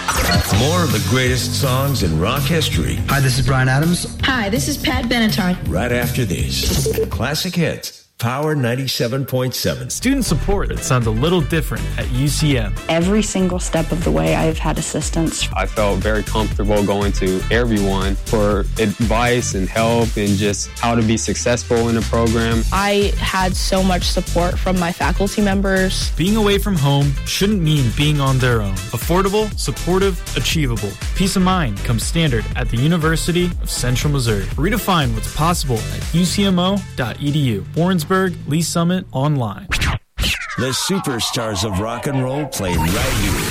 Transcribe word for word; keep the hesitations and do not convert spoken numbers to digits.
More of the greatest songs in rock history. Hi, this is Bryan Adams. Hi, this is Pat Benatar. Right after this, Classic Hits, Power ninety-seven point seven. Student support that sounds a little different at U C M. Every single step of the way, I've had assistance. I felt very comfortable going to everyone for advice and help and just how to be successful in the program. I had so much support from my faculty members. Being away from home shouldn't mean being on their own. Affordable, supportive, achievable. Peace of mind comes standard at the University of Central Missouri. Redefine what's possible at U C M O dot E D U. Warrensburg, Lee Summit, online. The superstars of rock and roll play right here.